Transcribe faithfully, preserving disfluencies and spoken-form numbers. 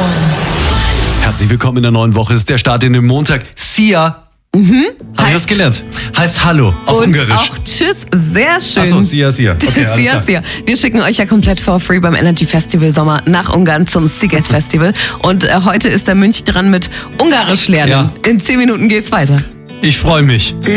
Herzlich willkommen in der neuen Woche. Ist der Start in den Montag. Sia. Mhm. Habe ich was gelernt? Heißt Hallo auf Und Ungarisch. auch Tschüss, sehr schön. Achso, Sia, Sia. Okay, alles Sia, klar. Sia. Wir schicken euch ja komplett for free beim Energy Festival Sommer nach Ungarn zum Sziget Festival. Und äh, heute ist der Mönch dran mit Ungarisch lernen. Ja. In zehn Minuten geht's weiter. Ich freue mich.